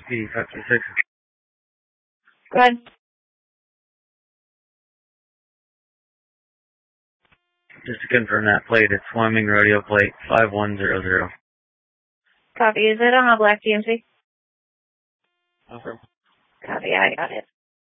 PD 526. Go ahead. Just to confirm that plate, it's Wyoming Rodeo Plate 5100. Copy. Is it on a black GMC? Confirm. Copy. I got it.